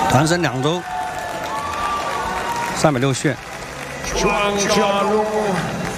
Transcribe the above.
团身2周，360旋。 庄家龙。